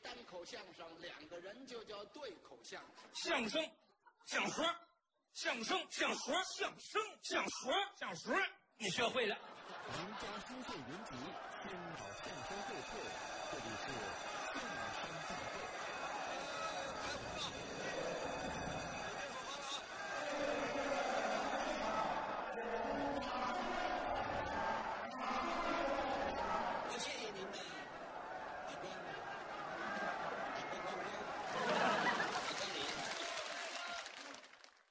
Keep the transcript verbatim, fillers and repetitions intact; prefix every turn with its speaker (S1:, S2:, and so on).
S1: 单口相声，两个人就叫对口相声。
S2: 相声，相和，相声，相和，相声，相和，相和，你学会了。
S3: 名家书会云集，天宝